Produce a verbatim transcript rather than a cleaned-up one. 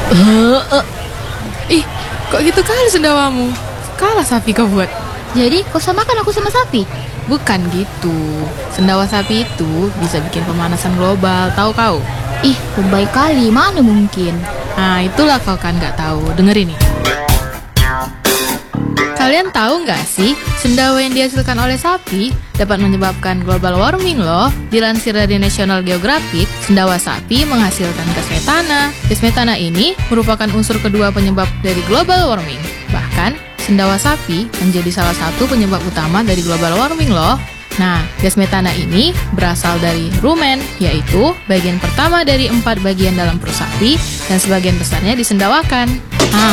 Uh, uh. Ih, kok gitu kali sendawamu? Kalah sapi kau buat. Jadi kau samakan aku sama sapi? Bukan gitu. Sendawa sapi itu bisa bikin pemanasan global, tahu kau? Ih, lebay kali, mana mungkin? Nah, itulah kau kan nggak tahu. Dengerin nih. Kalian tahu nggak sih, sendawa yang dihasilkan oleh sapi dapat menyebabkan global warming loh. Dilansir dari National Geographic, sendawa sapi menghasilkan gas metana. Gas metana ini merupakan unsur kedua penyebab dari global warming. Bahkan, sendawa sapi menjadi salah satu penyebab utama dari global warming loh. Nah, gas metana ini berasal dari rumen, yaitu bagian pertama dari empat bagian dalam perut sapi dan sebagian besarnya disendawakan.